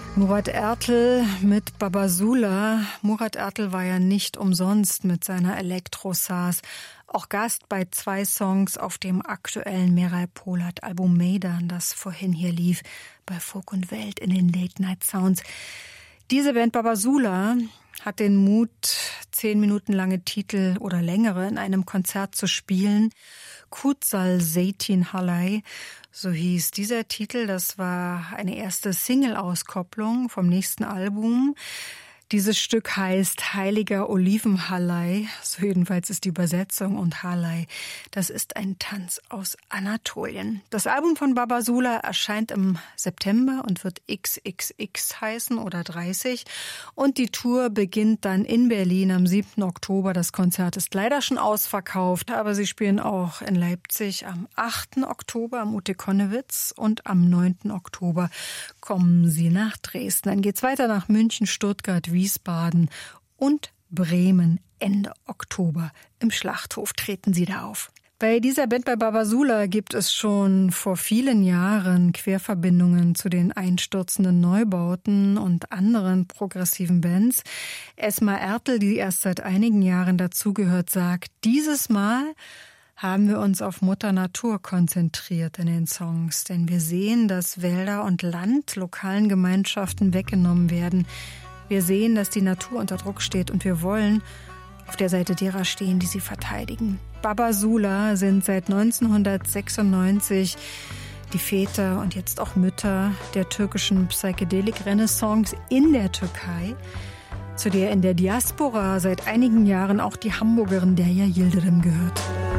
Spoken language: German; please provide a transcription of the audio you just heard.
Murat Ertel mit Babasula. Murat Ertel war ja nicht umsonst mit seiner Elektro-Saz auch Gast bei 2 Songs auf dem aktuellen Meral Polat-Album Meydan, das vorhin hier lief, bei Folk und Welt in den Late Night Sounds. Diese Band Babasula hat den Mut, 10 Minuten lange Titel oder längere in einem Konzert zu spielen. Kutsal Zeytin Halay, so hieß dieser Titel. Das war eine erste Single-Auskopplung vom nächsten Album. Dieses Stück heißt Heiliger Olivenhalay, so jedenfalls ist die Übersetzung, und Halay, das ist ein Tanz aus Anatolien. Das Album von Babasula erscheint im September und wird XXX heißen oder 30 und die Tour beginnt dann in Berlin am 7. Oktober. Das Konzert ist leider schon ausverkauft, aber sie spielen auch in Leipzig am 8. Oktober am UT Konnewitz und am 9. Oktober kommen sie nach Dresden. Dann geht's weiter nach München, Stuttgart, Wiesbaden und Bremen. Ende Oktober im Schlachthof treten sie da auf. Bei dieser Band, bei Babasula, gibt es schon vor vielen Jahren Querverbindungen zu den einstürzenden Neubauten und anderen progressiven Bands. Esma Ertel, die erst seit einigen Jahren dazugehört, sagt, dieses Mal haben wir uns auf Mutter Natur konzentriert in den Songs. Denn wir sehen, dass Wälder und Land lokalen Gemeinschaften weggenommen werden. Wir sehen, dass die Natur unter Druck steht und wir wollen auf der Seite derer stehen, die sie verteidigen. Babasula sind seit 1996 die Väter und jetzt auch Mütter der türkischen Psychedelik-Renaissance in der Türkei, zu der in der Diaspora seit einigen Jahren auch die Hamburgerin Derya Yildirim gehört.